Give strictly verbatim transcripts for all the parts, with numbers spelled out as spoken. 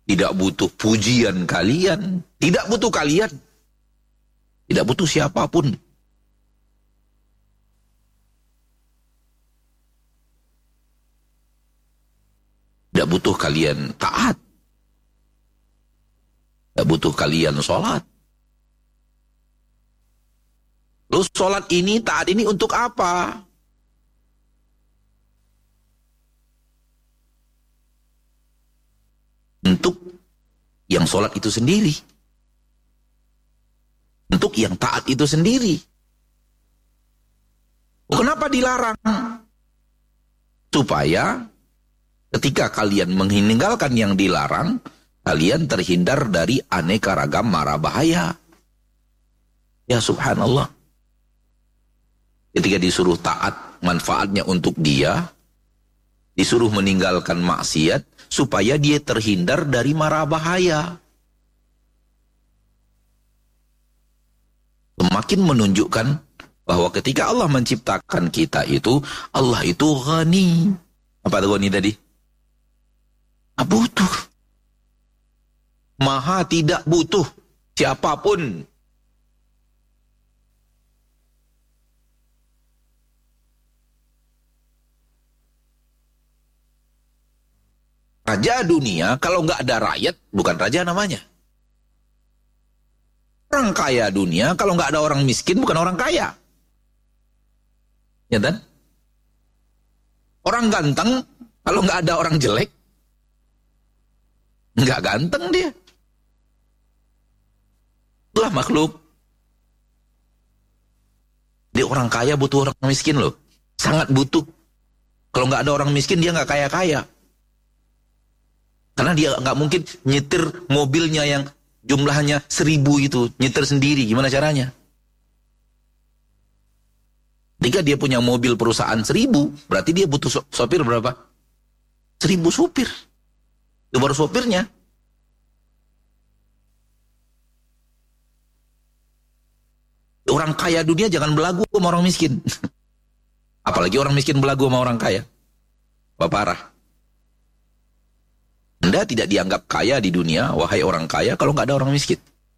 tidak butuh pujian kalian, tidak butuh kalian, tidak butuh siapapun. Tidak butuh kalian taat, tidak butuh kalian sholat. Lalu sholat ini, taat ini untuk apa? Untuk yang sholat itu sendiri. Untuk yang taat itu sendiri. Kenapa dilarang? Supaya ketika kalian meninggalkan yang dilarang, kalian terhindar dari aneka ragam mara bahaya. Ya subhanallah. Ketika disuruh taat, manfaatnya untuk dia. Disuruh meninggalkan maksiat, supaya dia terhindar dari mara bahaya. Semakin menunjukkan bahwa ketika Allah menciptakan kita itu, Allah itu ghani. Apa itu ghani tadi? Tak butuh. Maha tidak butuh siapapun. Raja dunia kalau nggak ada rakyat bukan raja namanya. Orang kaya dunia kalau nggak ada orang miskin bukan orang kaya. Ya kan? Orang ganteng kalau nggak ada orang jelek nggak ganteng dia. Itulah makhluk. Dia orang kaya butuh orang miskin loh. Sangat butuh. Kalau nggak ada orang miskin dia nggak kaya-kaya. Karena dia nggak mungkin nyetir mobilnya yang jumlahnya seribu itu. Nyetir sendiri. Gimana caranya? Ketika dia punya mobil perusahaan seribu. Berarti dia butuh sopir berapa? Seribu sopir. Itu baru sopirnya. Orang kaya dunia jangan belagu sama orang miskin. Apalagi orang miskin belagu sama orang kaya. Wah, parah. Anda tidak dianggap kaya di dunia, wahai orang kaya, kalau nggak ada orang miskin.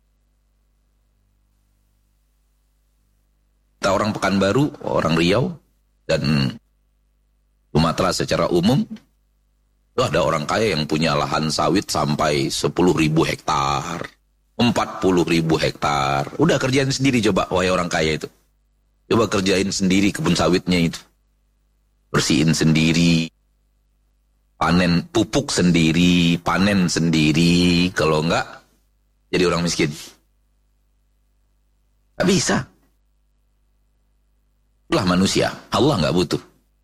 Kita orang Pekanbaru, orang Riau, dan Sumatera secara umum, itu ada orang kaya yang punya lahan sawit sampai sepuluh ribu hektar, empat puluh ribu hektar. Udah kerjain sendiri coba, wahai orang kaya itu. Coba kerjain sendiri kebun sawitnya itu. Bersihin sendiri. Panen pupuk sendiri, panen sendiri. Kalau enggak, jadi orang miskin. Gak bisa. Itulah manusia. Allah enggak butuh.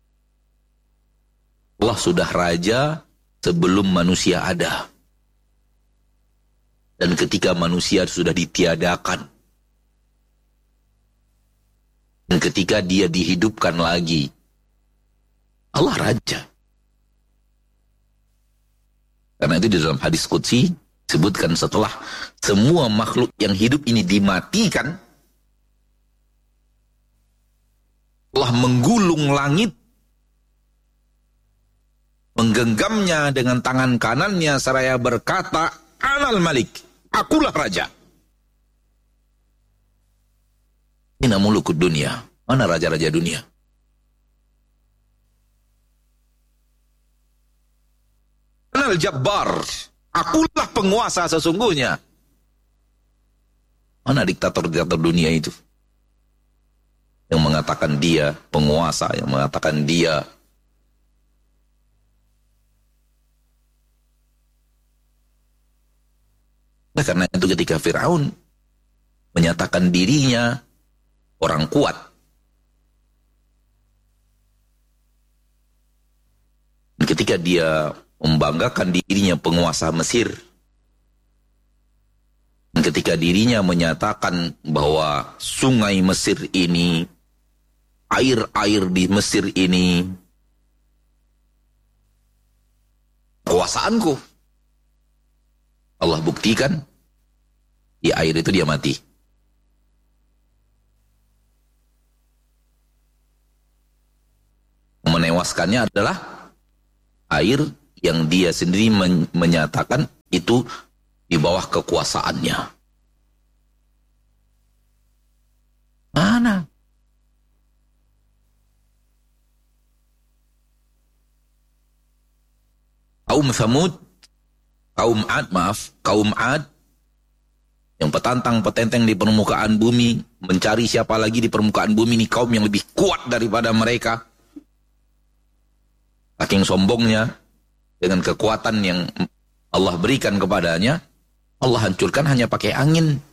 Allah sudah raja sebelum manusia ada. Dan ketika manusia sudah ditiadakan. Dan ketika dia dihidupkan lagi. Allah raja. Karena itu di dalam hadis qudsi disebutkan setelah semua makhluk yang hidup ini dimatikan, Allah menggulung langit, menggenggamnya dengan tangan kanannya seraya berkata, Anal Malik, akulah raja. Inna mulukud dunia, mana raja-raja dunia? Anal Jabbar, akulah penguasa sesungguhnya. Mana diktator-diktator dunia itu? Yang mengatakan dia penguasa, yang mengatakan dia nah, karena itu ketika Fir'aun menyatakan dirinya orang kuat, dan ketika dia membanggakan dirinya penguasa Mesir, dan ketika dirinya menyatakan bahwa sungai Mesir ini, air-air di Mesir ini, kekuasaanku, Allah buktikan, di air itu dia mati. Menewaskannya adalah air yang dia sendiri men menyatakan itu di bawah kekuasaannya. Mana? Kaum Thamud, kaum Ad, maaf, kaum Ad yang petantang petenteng di permukaan bumi, mencari siapa lagi di permukaan bumi ini kaum yang lebih kuat daripada mereka. Saking sombongnya, dengan kekuatan yang Allah berikan kepadanya, Allah hancurkan hanya pakai angin.